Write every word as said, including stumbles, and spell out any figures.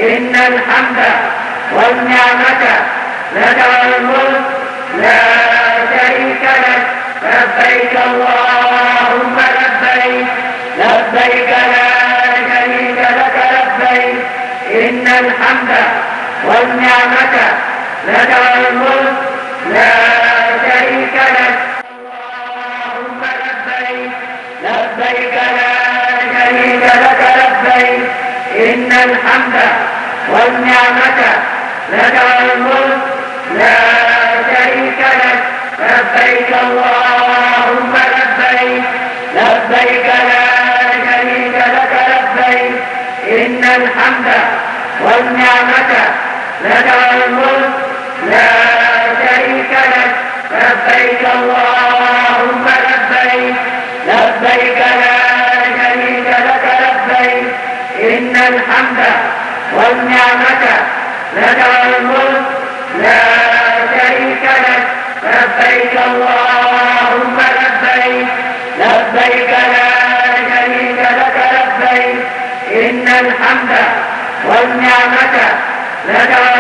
إن الحمد والنعمة لك والملك لا شريك لك. لبيك اللهم لبيك لبيك لا شريك لك لبيك. إن الحمد والنعمة لك والملك لا شريك لك. اللهم لبيك لبيك لا شريك لك لبيك. إن الحمد والنعمة لك والملك لا شريك لك. لبيك اللهم لبيك لبيك لا شريك لك لبيك. إن الحمد والنعمة لك والملك لا شريك لك. لبيك اللهم لبيك لبيك لا شريك لك لبيك. إن الحمد والنعمة لك والملك لا شريك لك. لبيك اللهم لبيك لبيك لا شريك لك لبيك. إن الحمد والنعمة لك